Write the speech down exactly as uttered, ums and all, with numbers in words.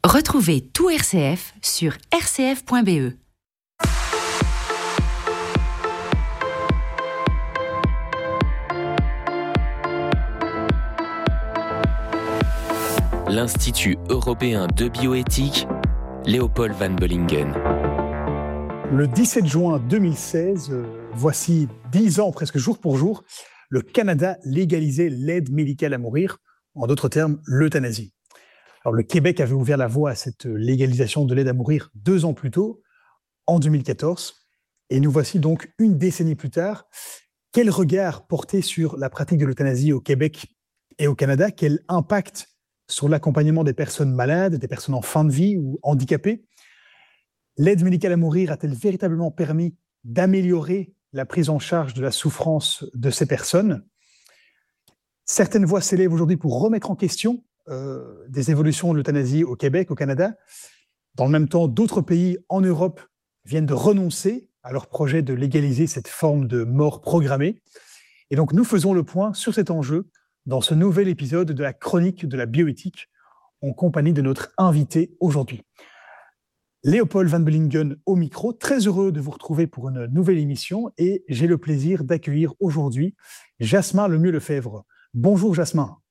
Retrouvez tout R C F sur r c f point b e. L'Institut européen de bioéthique, Léopold van Bellingen. Le dix-sept juin deux mille seize, euh, voici dix ans presque jour pour jour, le Canada légalisait l'aide médicale à mourir, en d'autres termes, l'euthanasie. Alors, le Québec avait ouvert la voie à cette légalisation de l'aide à mourir deux ans plus tôt, en deux mille quatorze, et nous voici donc une décennie plus tard. Quel regard porter sur la pratique de l'euthanasie au Québec et au Canada? Quel impact sur l'accompagnement des personnes malades, des personnes en fin de vie ou handicapées? L'aide médicale à mourir a-t-elle véritablement permis d'améliorer la prise en charge de la souffrance de ces personnes? Certaines voix s'élèvent aujourd'hui pour remettre en question euh, des évolutions de l'euthanasie au Québec, au Canada. Dans le même temps, d'autres pays en Europe viennent de renoncer à leur projet de légaliser cette forme de mort programmée. Et donc, nous faisons le point sur cet enjeu dans ce nouvel épisode de la chronique de la bioéthique, en compagnie de notre invité aujourd'hui. Léopold van Bellingen au micro, très heureux de vous retrouver pour une nouvelle émission, et j'ai le plaisir d'accueillir aujourd'hui Jasmin Lemieux-Lefebvre. Bonjour Jasmin.